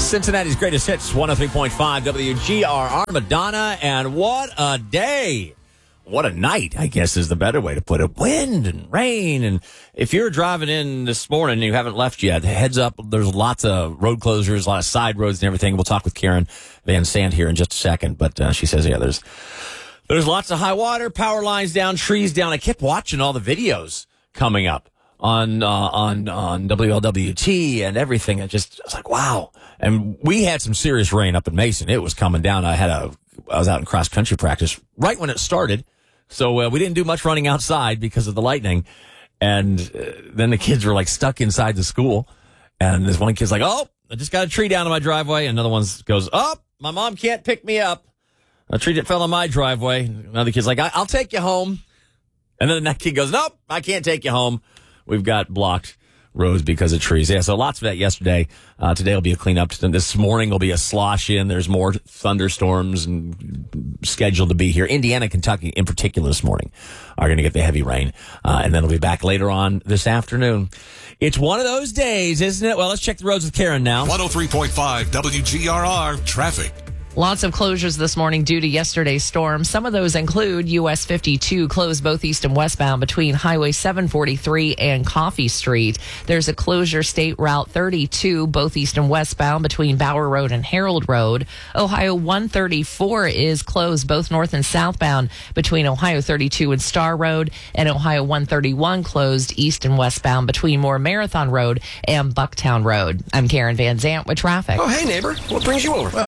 Cincinnati's greatest hits, 103.5 WGRR, Madonna, and what a day. What a night, I guess, is the better way to put it. Wind and rain. And if you're driving in this morning and you haven't left yet, heads up, there's lots of road closures, a lot of side roads and everything. We'll talk with Karen Van Sant here in just a second. But she says, yeah, there's lots of high water, power lines down, trees down. I kept watching all the videos coming up on WLWT and everything. I was like, wow. And we had some serious rain up in Mason. It was coming down. I was out in cross country practice right when it started. So we didn't do much running outside because of the lightning. And then the kids were like stuck inside the school. And this one kid's like, oh, I just got a tree down in my driveway. Another one goes, oh, my mom can't pick me up. A tree that fell on my driveway. Another kid's like, I'll take you home. And then that kid goes, nope, I can't take you home. We've got blocked roads because of trees. Yeah, so lots of that yesterday. Today will be a cleanup. This morning will be a slosh in. There's more thunderstorms and scheduled to be here. Indiana, Kentucky, in particular this morning, are going to get the heavy rain. And then it'll be back later on this afternoon. It's one of those days, isn't it? Well, let's check the roads with Karen now. 103.5 WGRR traffic. Lots of closures this morning due to yesterday's storm. Some of those include US 52 closed both east and westbound between Highway 743 and Coffee Street. There's a closure State Route 32 both east and westbound between Bower Road and Harold Road. Ohio 134 is closed both north and southbound between Ohio 32 and Star Road, and Ohio 131 closed east and westbound between Moore Marathon Road and Bucktown Road. I'm Karen Van Sant with traffic. Oh, hey, neighbor. What brings you over?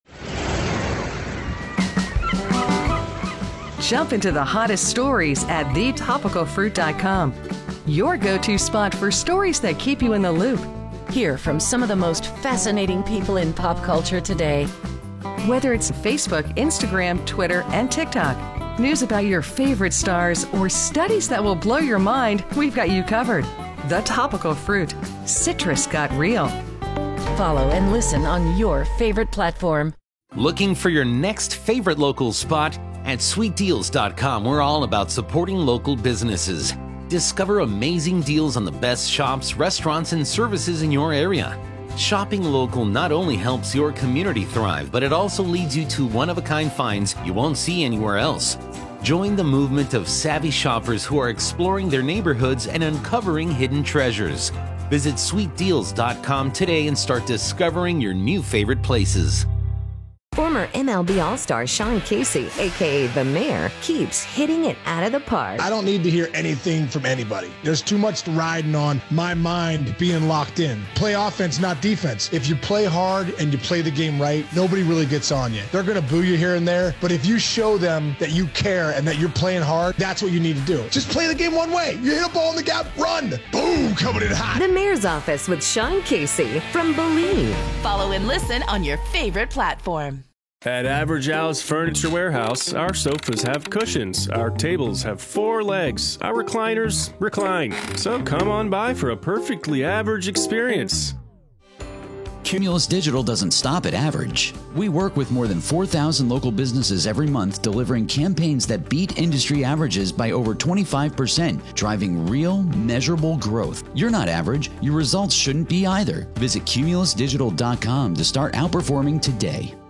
Jump into the hottest stories at thetopicalfruit.com. Your go-to spot for stories that keep you in the loop. Hear from some of the most fascinating people in pop culture today. Whether it's Facebook, Instagram, Twitter, and TikTok, news about your favorite stars, or studies that will blow your mind, we've got you covered. The Topical Fruit. Citrus got real. Follow and listen on your favorite platform. Looking for your next favorite local spot? At sweetdeals.com, we're all about supporting local businesses. Discover amazing deals on the best shops, restaurants, and services in your area. Shopping local not only helps your community thrive, but it also leads you to one-of-a-kind finds you won't see anywhere else. Join the movement of savvy shoppers who are exploring their neighborhoods and uncovering hidden treasures. Visit sweetdeals.com today and start discovering your new favorite places. Former MLB All-Star Sean Casey, a.k.a. The Mayor, keeps hitting it out of the park. I don't need to hear anything from anybody. There's too much riding on my mind being locked in. Play offense, not defense. If you play hard and you play the game right, nobody really gets on you. They're going to boo you here and there, but if you show them that you care and that you're playing hard, that's what you need to do. Just play the game one way. You hit a ball in the gap, run. Boom, coming in hot. The Mayor's Office with Sean Casey from Believe. Follow and listen on your favorite platform. At Average Al's Furniture Warehouse, our sofas have cushions, our tables have 4 legs, our recliners recline. So come on by for a perfectly average experience. Cumulus Digital doesn't stop at average. We work with more than 4,000 local businesses every month, delivering campaigns that beat industry averages by over 25%, driving real, measurable growth. You're not average. Your results shouldn't be either. Visit cumulusdigital.com to start outperforming today.